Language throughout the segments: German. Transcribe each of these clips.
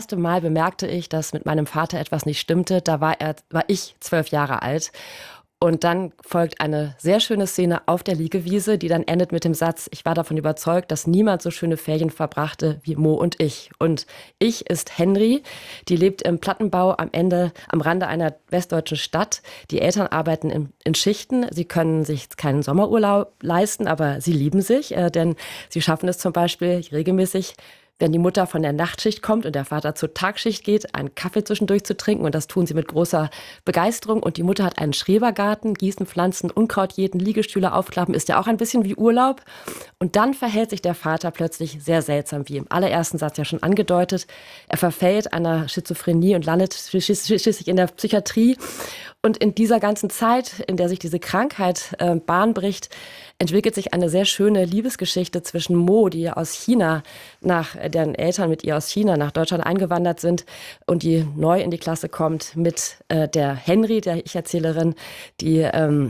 erste Mal bemerkte ich, dass mit meinem Vater etwas nicht stimmte. Da war ich 12 Jahre alt. Und dann folgt eine sehr schöne Szene auf der Liegewiese, die dann endet mit dem Satz: Ich war davon überzeugt, dass niemand so schöne Ferien verbrachte wie Mo und ich. Und ich ist Henry, die lebt im Plattenbau am Rande einer westdeutschen Stadt. Die Eltern arbeiten in Schichten. Sie können sich keinen Sommerurlaub leisten, aber sie lieben sich, denn sie schaffen es zum Beispiel regelmäßig, wenn die Mutter von der Nachtschicht kommt und der Vater zur Tagschicht geht, einen Kaffee zwischendurch zu trinken. Und das tun sie mit großer Begeisterung. Und die Mutter hat einen Schrebergarten, gießen Pflanzen, Unkraut jäten, Liegestühle aufklappen, ist ja auch ein bisschen wie Urlaub. Und dann verhält sich der Vater plötzlich sehr seltsam, wie im allerersten Satz ja schon angedeutet. Er verfällt einer Schizophrenie und landet schließlich in der Psychiatrie. Und in dieser ganzen Zeit, in der sich diese Krankheit Bahn bricht, entwickelt sich eine sehr schöne Liebesgeschichte zwischen Mo, die ja aus China, deren Eltern mit ihr aus China nach Deutschland eingewandert sind und die neu in die Klasse kommt, mit der Henry, der Ich-Erzählerin, die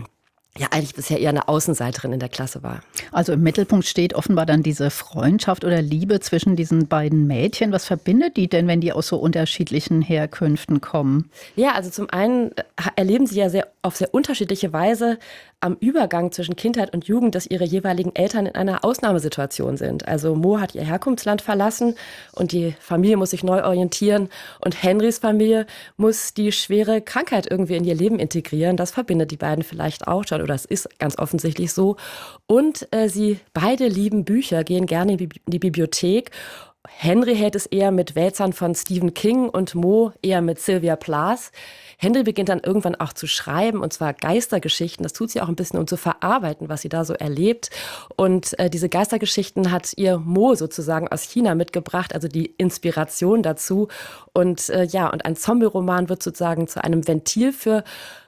ja eigentlich bisher eher eine Außenseiterin in der Klasse war. Also im Mittelpunkt steht offenbar dann diese Freundschaft oder Liebe zwischen diesen beiden Mädchen. Was verbindet die denn, wenn die aus so unterschiedlichen Herkünften kommen? Ja, also zum einen erleben sie ja auf sehr unterschiedliche Weise am Übergang zwischen Kindheit und Jugend, dass ihre jeweiligen Eltern in einer Ausnahmesituation sind. Also Mo hat ihr Herkunftsland verlassen und die Familie muss sich neu orientieren. Und Henrys Familie muss die schwere Krankheit irgendwie in ihr Leben integrieren. Das verbindet die beiden vielleicht auch schon, oder es ist ganz offensichtlich so. Und sie beide lieben Bücher, gehen gerne in die Bibliothek. Henry hält es eher mit Wälzern von Stephen King und Mo eher mit Sylvia Plath. Henry beginnt dann irgendwann auch zu schreiben, und zwar Geistergeschichten. Das tut sie auch ein bisschen, um zu verarbeiten, was sie da so erlebt. Und diese Geistergeschichten hat ihr Mo sozusagen aus China mitgebracht, also die Inspiration dazu. Und und ein Zombie-Roman wird sozusagen zu einem Ventil für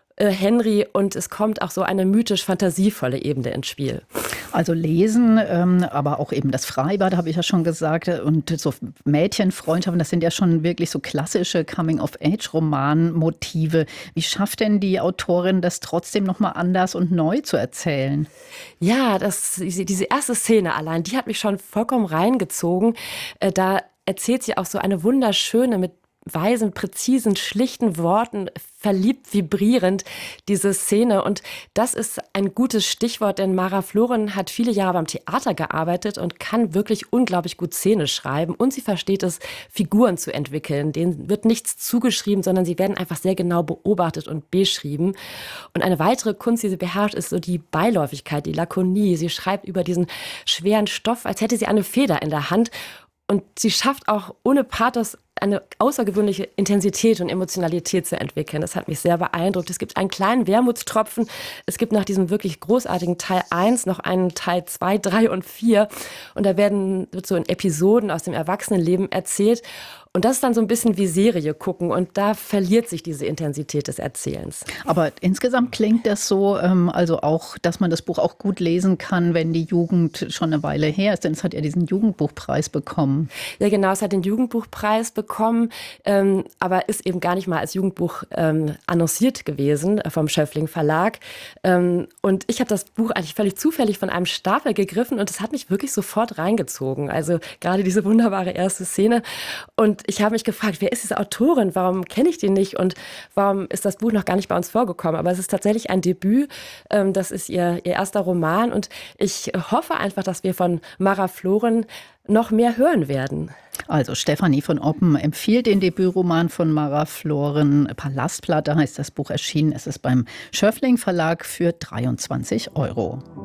Henry, und es kommt auch so eine mythisch-fantasievolle Ebene ins Spiel. Also Lesen, aber auch eben das Freibad, habe ich ja schon gesagt, und so Mädchenfreundschaften, das sind ja schon wirklich so klassische Coming-of-Age-Roman-Motive. Wie schafft denn die Autorin das trotzdem nochmal anders und neu zu erzählen? Ja, diese erste Szene allein, die hat mich schon vollkommen reingezogen. Da erzählt sie auch so eine wunderschöne, mit weisen, präzisen, schlichten Worten, verliebt, vibrierend, diese Szene. Und das ist ein gutes Stichwort, denn Mara Floren hat viele Jahre beim Theater gearbeitet und kann wirklich unglaublich gut Szene schreiben. Und sie versteht es, Figuren zu entwickeln. Denen wird nichts zugeschrieben, sondern sie werden einfach sehr genau beobachtet und beschrieben. Und eine weitere Kunst, die sie beherrscht, ist so die Beiläufigkeit, die Lakonie. Sie schreibt über diesen schweren Stoff, als hätte sie eine Feder in der Hand. Und sie schafft auch ohne Pathos eine außergewöhnliche Intensität und Emotionalität zu entwickeln. Das hat mich sehr beeindruckt. Es gibt einen kleinen Wermutstropfen. Es gibt nach diesem wirklich großartigen Teil 1 noch einen Teil 2, 3 und 4. Und da wird so in Episoden aus dem Erwachsenenleben erzählt. Und das ist dann so ein bisschen wie Serie gucken. Und da verliert sich diese Intensität des Erzählens. Aber insgesamt klingt das so, also auch, dass man das Buch auch gut lesen kann, wenn die Jugend schon eine Weile her ist. Denn es hat ja diesen Jugendbuchpreis bekommen. Ja, genau, es hat den Jugendbuchpreis bekommen, aber ist eben gar nicht mal als Jugendbuch annonciert gewesen vom Schöffling Verlag. Und ich habe das Buch eigentlich völlig zufällig von einem Stapel gegriffen und es hat mich wirklich sofort reingezogen. Also gerade diese wunderbare erste Szene. Und ich habe mich gefragt, wer ist diese Autorin? Warum kenne ich die nicht? Und warum ist das Buch noch gar nicht bei uns vorgekommen? Aber es ist tatsächlich ein Debüt. Das ist ihr erster Roman. Und ich hoffe einfach, dass wir von Mara Floren noch mehr hören werden. Also Stefanie von Oppen empfiehlt den Debütroman von Mara Floren. Palastplatte heißt das Buch, erschienen. Es ist beim Schöffling Verlag für 23 €.